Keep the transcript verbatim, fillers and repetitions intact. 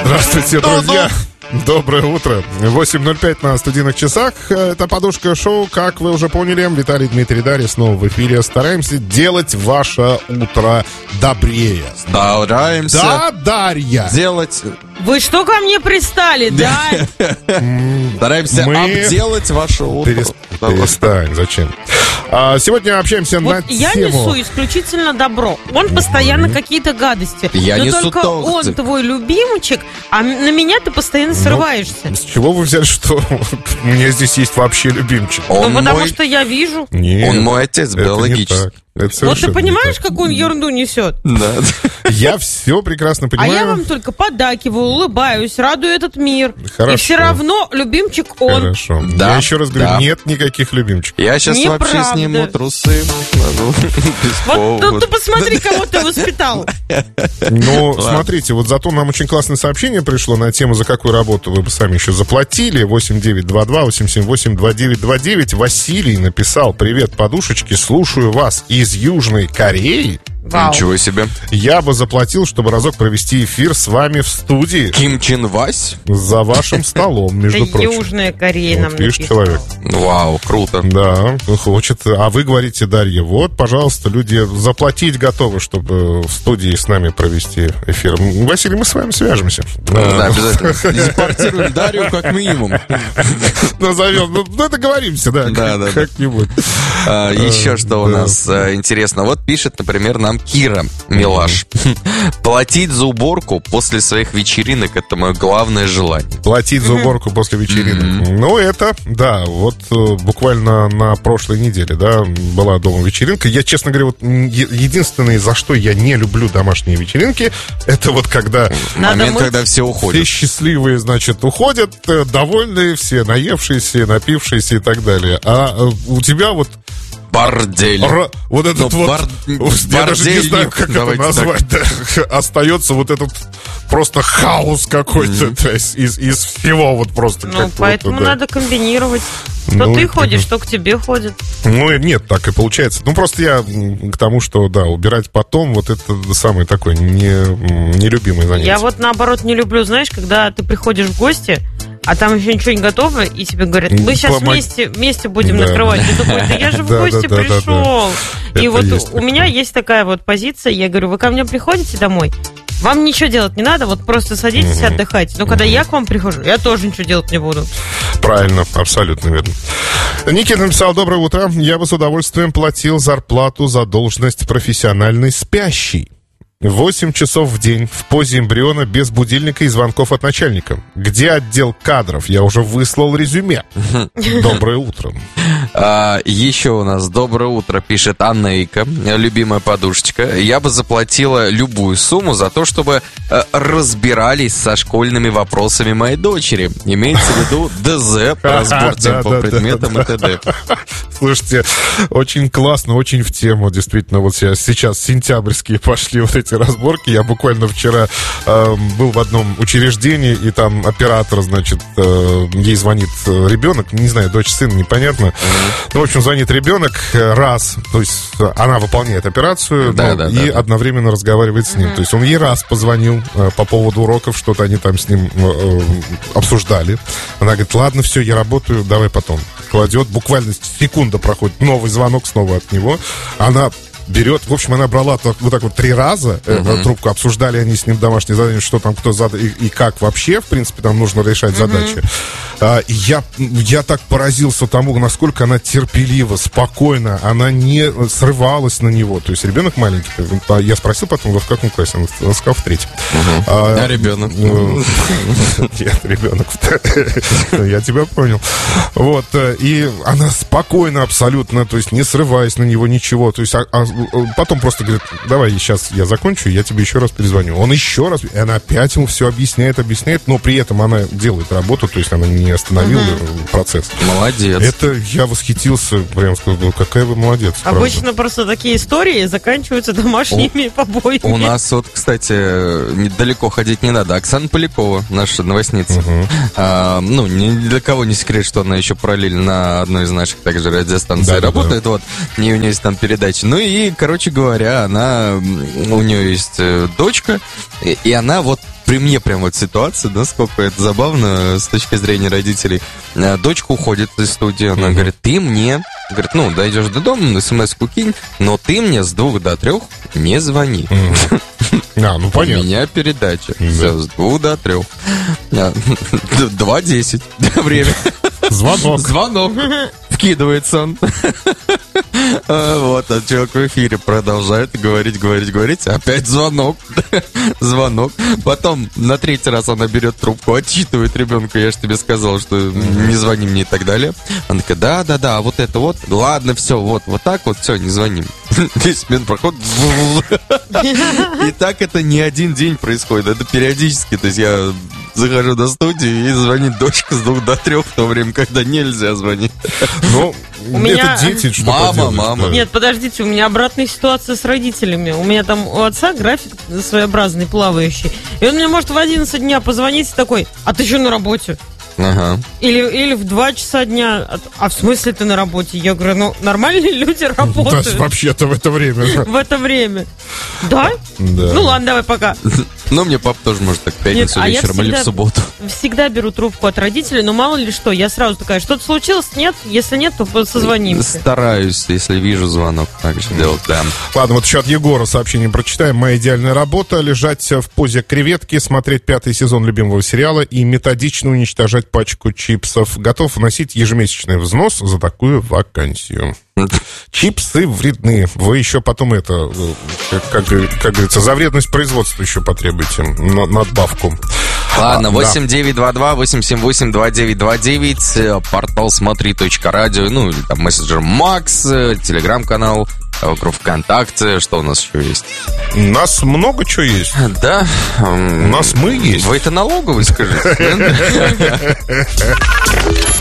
Здравствуйте, друзья. Доброе утро. восемь ноль пять на студийных часах. Это «Подушка шоу». Как вы уже поняли, Виталий, Дмитрий, Дарья снова в эфире. Стараемся делать ваше утро добрее. Стараемся. Да, Дарья. Делать... Вы что ко мне пристали, да? Стараемся Мы- обделать ваше утро. Перес- Перестань, зачем? А, сегодня общаемся Вот на я тему... несу исключительно добро. Он постоянно какие-то гадости. Я Но несу только толстый. он твой любимчик, а м- на меня ты постоянно срываешься. С чего вы взяли, что у меня здесь есть вообще любимчик? Он Ну, потому мой, что я вижу. Нет, он мой отец это не биологический. так. Это Вот ты совершенно не понимаешь, так. какую он ерунду несет? Да. Я все прекрасно А понимаю. я вам только поддакиваю, улыбаюсь, радую этот мир. Хорошо. И все равно любимчик он. Хорошо. Да, Я еще раз говорю, да. нет никаких любимчиков. Я сейчас вообще Неправда. сниму трусы. Ну, без Вот ну, повода. ты посмотри, кого ты воспитал. Ну, смотрите, вот зато нам очень классное сообщение пришло на тему, за какую работу вы бы сами еще заплатили. восемь девять два два восемь семь восемь два девять два девять. Василий написал: «Привет, подушечки, слушаю вас из Южной Кореи. Вау. Ничего себе. Я бы заплатил, чтобы разок провести эфир с вами в студии Ким Чен Вась? за вашим столом, между Это прочим». Южная Корея нам Вот, видишь, написала. человек. Вау, круто. Да, хочет. А вы говорите, Дарья, вот, пожалуйста, люди заплатить готовы, чтобы в студии с нами провести эфир. Василий, мы с вами свяжемся. Да, обязательно. Депортируем Дарью как минимум. Назовем. Ну, ну, договоримся, да, Да, да, да. как-нибудь. А, еще что у да. нас а, интересно. Вот пишет, например, нам Кира Милаш. Платить за уборку после своих вечеринок — это мое главное желание. Платить за уборку после вечеринок. Ну, это, да, вот э, буквально на прошлой неделе, да, была дома вечеринка. Я, честно говоря, вот м, е- единственное, за что я не люблю домашние вечеринки, это вот когда Надо Момент, мыть. когда все все уходят. счастливые, значит, уходят, э, довольные все, наевшиеся, напившиеся и так далее. А э, у тебя вот Бордель. ра- вот этот Ну, вот, бар- я даже не знаю, бордельник, как это давайте назвать, да, остается вот этот просто хаос какой-то, то есть из, из всего вот просто. Ну, как-то поэтому вот, да. надо комбинировать. Что Ну, ты это- ходишь, что к тебе ходит. Ну, нет, так и получается. Ну, просто я м, к тому, что, да, убирать потом, вот это самое такое не, м, нелюбимое занятие. Я вот наоборот не люблю, знаешь, когда ты приходишь в гости, а там еще ничего не готово, и тебе говорят, мы сейчас Помог- вместе, вместе будем Да. накрывать. Ты такой, да я же в Да, гости да, да, да, да. пришел. И Это вот есть у меня есть такая вот позиция, я говорю, вы ко мне приходите домой, вам ничего делать не надо, вот просто садитесь и отдыхайте. Но когда я к вам прихожу, я тоже ничего делать не буду. Правильно, абсолютно верно. Никита написал: «Доброе утро. Я бы с удовольствием платил зарплату за должность профессиональной спящей. Восемь часов в день в позе эмбриона без будильника и звонков от начальника. Где отдел кадров? Я уже выслал резюме. Доброе утро». А, еще у нас доброе утро, пишет Анна Ика, любимая подушечка. Я бы заплатила любую сумму за то, чтобы э, разбирались со школьными вопросами моей дочери. Имеется в виду ДЗ, разбор тем Да, по да, да, предметам да. и т.д. Слушайте, очень классно, очень в тему, действительно. Вот сейчас, сейчас сентябрьские пошли вот эти разборки. Я буквально вчера э, был в одном учреждении, и там оператор, значит, э, ей звонит э, ребенок, не знаю, дочь, сын, непонятно. Ну, в общем, звонит ребенок э, раз, то есть э, она выполняет операцию, Да, ну, да, и да. одновременно разговаривает с ним. То есть он ей раз позвонил э, по поводу уроков, что-то они там с ним э, э, обсуждали. Она говорит: ладно, все, я работаю, давай потом. Кладет, буквально секунда проходит, новый звонок снова от него. Она берет, в общем, она брала так, вот так вот три раза uh-huh. трубку, обсуждали они с ним домашние задания, что там кто задал, и, и как вообще, в принципе, там нужно решать uh-huh. задачи. А, и я, я так поразился тому, насколько она терпелива, спокойно, она не срывалась на него. То есть ребенок маленький. Я спросил потом, вы в каком классе? Он сказал, в третьем. Uh-huh. А, а ребенок? Нет, ребенок. Я тебя понял. Вот. И она спокойно абсолютно, то есть не срываясь на него, ничего. То есть а, а, потом просто говорит: давай сейчас я закончу, я тебе еще раз перезвоню. Он еще раз, и она опять ему все объясняет, объясняет, но при этом она делает работу, то есть она не остановила uh-huh. процесс. Молодец. Это я восхитился, прям сказал, какая вы молодец. Обычно правда. просто такие истории заканчиваются домашними у, побоями. У нас вот, кстати, недалеко ходить не надо. Оксана Полякова, наша новостница. Uh-huh. А, ну, ни для кого не секрет, что она еще параллельно на одной из наших также радиостанций да, работает. Да, да. Вот, и у нее есть там передачи. Ну и, короче говоря, она, у нее есть дочка, и, и она вот при мне прям вот ситуация, насколько это забавно с точки зрения родителей. Дочка уходит из студии, она mm-hmm. говорит, ты мне, говорит, ну, дойдешь до дома, смс-ку кинь, но ты мне с двух до трех не звони. Mm-hmm. А, ну понятно. У меня передача. Да. Все, с двух до трех. Два десять. Время. Звонок. Звонок. Вкидывается он. Вот, а человек в эфире продолжает говорить, говорить, говорить. Опять звонок. Звонок. Потом на третий раз она берет трубку, отчитывает ребенка. Я же тебе сказал, что не звони мне и так далее. Она такая, да, да, да, вот это вот. Ладно, все, вот, вот так вот, все, не звоним. Весь смен проходит. И так это не один день происходит. Это периодически. То есть я захожу до студии и звонит дочка с двух до трех в то время, когда нельзя звонить. Ну, у меня... это дети, что Мама, поделать, мама. Да. Нет, подождите, у меня обратная ситуация с родителями. У меня там у отца график своеобразный, плавающий. И он мне может в одиннадцать дня позвонить и такой, а ты что на работе? Ага. Или, или в два часа дня. А в смысле ты на работе? Я говорю, ну, нормальные люди работают. Да, вообще-то в это время. В это время. Да? Да. Ну ладно, давай пока. Ну, мне папа тоже может так в пятницу Нет, а я вечером или в всегда- субботу. Всегда беру трубку от родителей, но мало ли что. Я сразу такая, что-то случилось? Нет? Если нет, то созвонимся. Стараюсь, если вижу звонок, так же делать, да. Ладно, вот еще от Егора сообщение прочитаем. Моя идеальная работа — лежать в позе креветки, смотреть пятый сезон любимого сериала и методично уничтожать пачку чипсов. Готов вносить ежемесячный взнос за такую вакансию. Чипсы вредны. Вы еще потом это, как, как, как говорится, за вредность производства еще потребуете на- надбавку. Ладно, А, восемь девять два два восемь семь восемь два девять два девять, портал смотри точка радио, ну, или там мессенджер Макс, телеграм-канал, группа ВКонтакте, что у нас еще есть? У нас много чего есть. Да. У нас мы есть. Вы это налоговый, скажите?